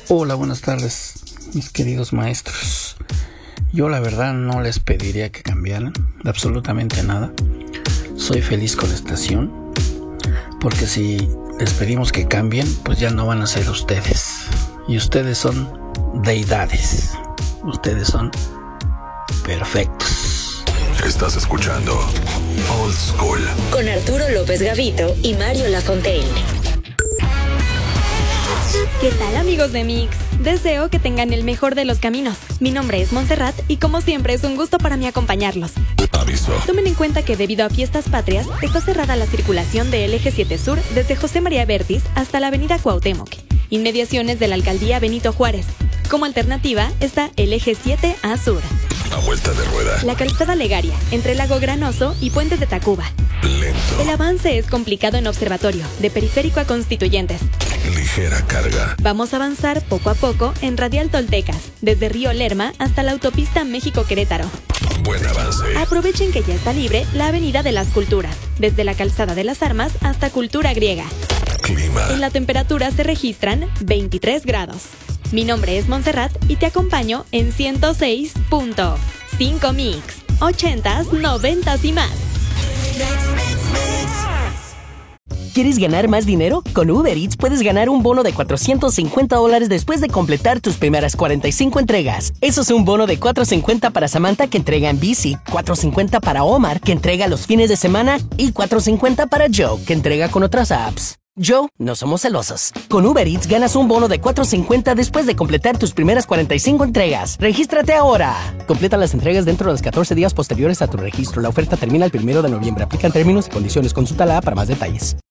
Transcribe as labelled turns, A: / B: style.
A: Hola, buenas tardes, mis queridos maestros. Yo la verdad no les pediría que cambiaran absolutamente nada. Soy feliz con la estación, porque si les pedimos que cambien, pues ya no van a ser ustedes. Y ustedes son deidades. Ustedes son perfectos.
B: Estás escuchando Old School
C: con Arturo López Gavito y Mario Lafontaine.
D: ¿Qué tal, amigos de Mix? Deseo que tengan el mejor de los caminos. Mi nombre es Montserrat y como siempre es un gusto para mí acompañarlos.
B: Aviso.
D: Tomen en cuenta que debido a fiestas patrias está cerrada la circulación del Eje 7 Sur desde José María Bertis hasta la avenida Cuauhtémoc, inmediaciones de la alcaldía Benito Juárez. Como alternativa está el Eje 7A Sur.
B: A vuelta de rueda.
D: La calzada Legaria, entre Lago Granoso y Puentes de Tacuba.
B: Lento.
D: El avance es complicado en Observatorio, de Periférico a Constituyentes.
B: Ligera carga.
D: Vamos a avanzar poco a poco en Radial Toltecas, desde Río Lerma hasta la autopista México-Querétaro.
B: Buen avance.
D: Aprovechen que ya está libre la Avenida de las Culturas, desde la Calzada de las Armas hasta Cultura Griega.
B: Clima.
D: En la temperatura se registran 23 grados. Mi nombre es Montserrat y te acompaño en 106.5 Mix, 80s, 90s y más.
E: ¿Quieres ganar más dinero? Con Uber Eats puedes ganar un bono de $450 después de completar tus primeras 45 entregas. Eso es un bono de $450 para Samantha, que entrega en bici, $450 para Omar, que entrega los fines de semana, y $450 para Joe, que entrega con otras apps. Joe, no somos celosos. Con Uber Eats ganas un bono de $450 después de completar tus primeras 45 entregas. ¡Regístrate ahora! Completa las entregas dentro de los 14 días posteriores a tu registro. La oferta termina el 1 de noviembre. Aplican términos y condiciones. Consulta la app para más detalles.